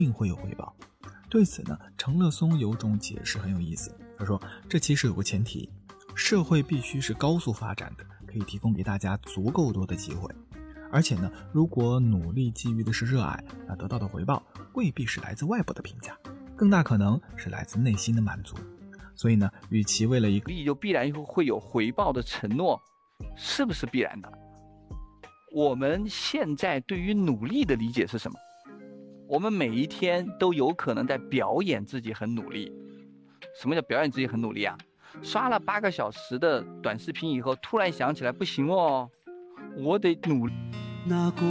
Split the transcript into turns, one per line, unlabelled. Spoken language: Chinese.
定会有回报。对此呢，程乐松有种解释很有意思，他说这其实有个前提，社会必须是高速发展的，可以提供给大家足够多的机会。而且呢，如果努力基于的是热爱，那得到的回报未必是来自外部的评价，更大可能是来自内心的满足。所以呢，与其为了一个
就必然会有回报的承诺，是不是必然的？我们现在对于努力的理解是什么？我们每一天都有可能在表演自己很努力。什么叫表演自己很努力啊？刷了8个小时的短视频以后，突然想起来不行哦，我得努力。